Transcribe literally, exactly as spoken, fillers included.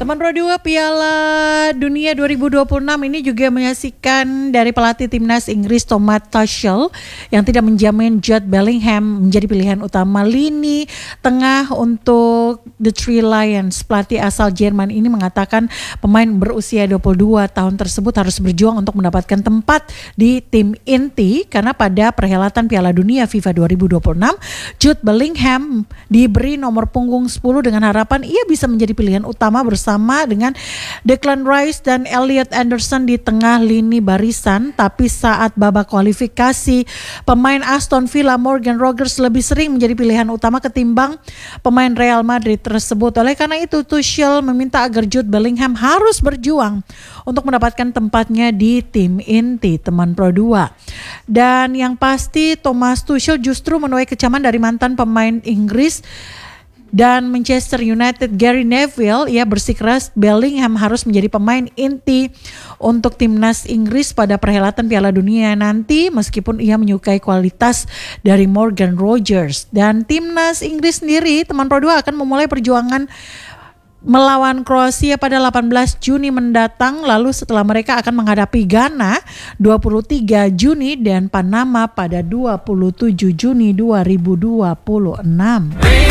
Teman Pro dua Piala Dunia dua ribu dua puluh enam ini juga menyaksikan dari pelatih timnas Inggris Thomas Tuchel yang tidak menjamin Jude Bellingham menjadi pilihan utama lini tengah untuk The Three Lions. Pelatih asal Jerman ini mengatakan pemain berusia dua puluh dua tahun tersebut harus berjuang untuk mendapatkan tempat di tim inti karena pada perhelatan Piala Dunia FIFA dua ribu dua puluh enam Jude Bellingham diberi nomor punggung sepuluh dengan harapan ia bisa menjadi pilihan utama bersama dengan Declan Rice dan Elliot Anderson di tengah lini barisan. Tapi saat babak kualifikasi, pemain Aston Villa Morgan Rogers lebih sering menjadi pilihan utama ketimbang pemain Real Madrid tersebut. Oleh karena itu Tuchel meminta agar Jude Bellingham harus berjuang untuk mendapatkan tempatnya di tim inti teman Pro dua. Dan yang pasti Thomas Tuchel justru menuai kecaman dari mantan pemain Inggris dan Manchester United Gary Neville. Ia bersikeras Bellingham harus menjadi pemain inti untuk timnas Inggris pada perhelatan Piala Dunia nanti meskipun ia menyukai kualitas dari Morgan Rogers. Dan timnas Inggris sendiri teman Pro dua akan memulai perjuangan melawan Kroasia pada delapan belas Juni mendatang, lalu setelah mereka akan menghadapi Ghana dua puluh tiga Juni dan Panama pada dua puluh tujuh Juni dua ribu dua puluh enam.